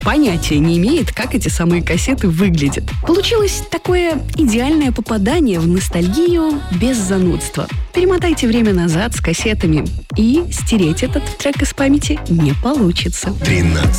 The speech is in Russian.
понятия не имеет, как эти самые кассеты выглядят. Получилось такое идеальное попадание в ностальгию без занудства. Перемотайте время назад с кассетами, и стереть этот трек из памяти не получится. 13.